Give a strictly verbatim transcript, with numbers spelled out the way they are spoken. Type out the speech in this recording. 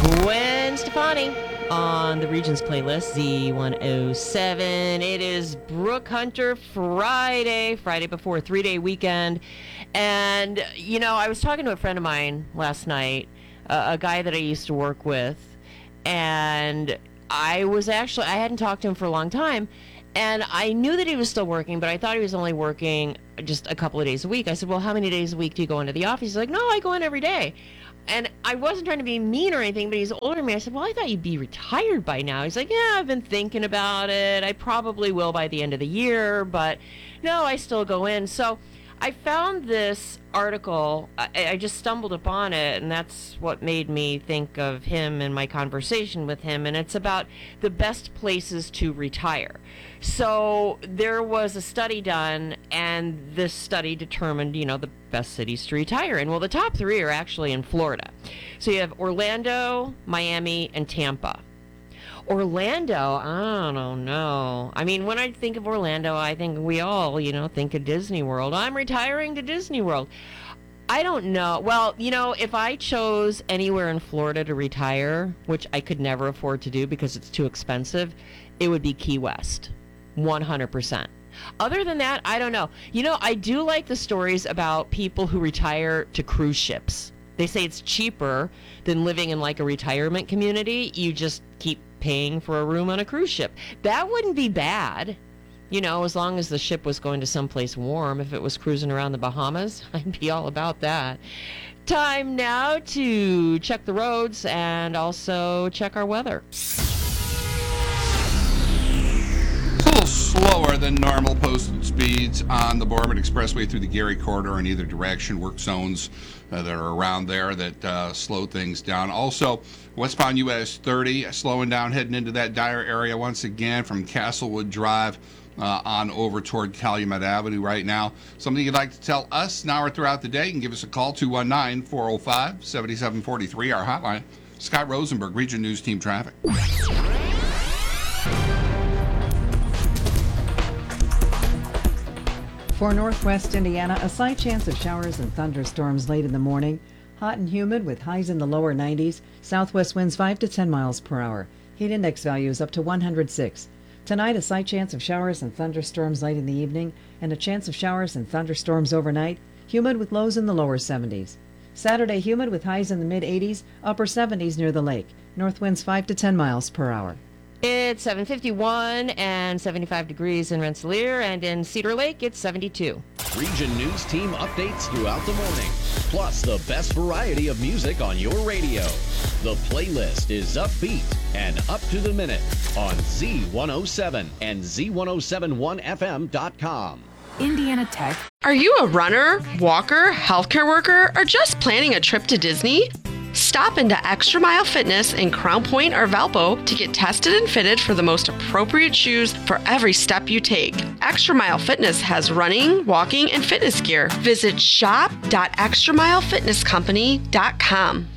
Gwen Stefani on the Regions playlist, Z one oh seven. It is Brooke Hunter Friday, Friday before a three-day weekend. And, you know, I was talking to a friend of mine last night, uh, a guy that I used to work with, and I was actually, I hadn't talked to him for a long time, and I knew that he was still working, but I thought he was only working just a couple of days a week. I said, well, how many days a week do you go into the office? He's like, no, I go in every day. And I wasn't trying to be mean or anything, but he's older than me. I said, well, I thought you'd be retired by now. He's like, yeah, I've been thinking about it. I probably will by the end of the year, but no, I still go in. So I found this article. I, I just stumbled upon it, and that's what made me think of him and my conversation with him. And it's about the best places to retire. So there was a study done, and this study determined, you know, the best cities to retire in. Well, the top three are actually in Florida. So you have Orlando, Miami, and Tampa. Orlando, I don't know. I mean, when I think of Orlando, I think we all, you know, think of Disney World. I'm retiring to Disney World. I don't know. Well, you know, if I chose anywhere in Florida to retire, which I could never afford to do because it's too expensive, it would be Key West. one hundred percent. Other than that, I don't know. You know, I do like the stories about people who retire to cruise ships. They say it's cheaper than living in like a retirement community. You just keep paying for a room on a cruise ship. That wouldn't be bad. You know, as long as the ship was going to someplace warm. If it was cruising around the Bahamas, I'd be all about that. Time now to check the roads and also check our weather. A little slower than normal posted speeds on the Boardman Expressway through the Gary corridor in either direction. Work zones uh, that are around there that uh, slow things down. Also, westbound U S thirty slowing down, heading into that Dyer area once again from Castlewood Drive uh, on over toward Calumet Avenue right now. Something you'd like to tell us now or throughout the day, you can give us a call, two one nine, four oh five, seven seven four three, our hotline. Scott Rosenberg, Region News Team Traffic. For northwest Indiana, a slight chance of showers and thunderstorms late in the morning. Hot and humid with highs in the lower nineties. Southwest winds five to ten miles per hour. Heat index values up to one hundred six. Tonight, a slight chance of showers and thunderstorms late in the evening, and a chance of showers and thunderstorms overnight. Humid with lows in the lower seventies. Saturday, humid with highs in the mid eighties, upper seventies near the lake. North winds five to ten miles per hour. It's seven fifty-one and seventy-five degrees in Rensselaer, and in Cedar Lake, it's seventy-two. Region News Team updates throughout the morning, plus the best variety of music on your radio. The playlist is upbeat and up to the minute on Z one oh seven and Z ten seventy-one F M dot com. Indiana Tech. Are you a runner, walker, healthcare worker, or just planning a trip to Disney? Stop into Extra Mile Fitness in Crown Point or Valpo to get tested and fitted for the most appropriate shoes for every step you take. Extra Mile Fitness has running, walking, and fitness gear. Visit shop dot extra mile fitness company dot com.